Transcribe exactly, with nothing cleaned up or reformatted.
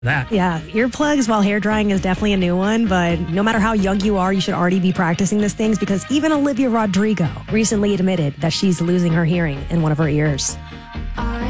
that. Yeah, earplugs while hair drying is definitely a new one, but no matter how young you are, you should already be practicing these things because even Olivia Rodrigo recently admitted that she's losing her hearing in one of her ears.